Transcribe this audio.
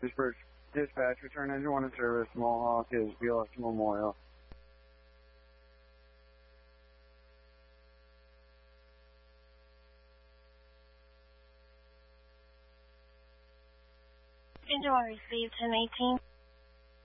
Dispatch, return engine 1 in service. Mohawk is BLS Memorial. Engine 1 received 1018.